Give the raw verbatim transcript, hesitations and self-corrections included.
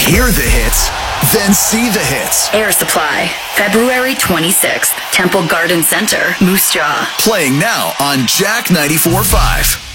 Hear the hits, then see the hits. Air Supply, February twenty-sixth, Temple Garden Center, Moose Jaw. Playing now on Jack ninety-four point five.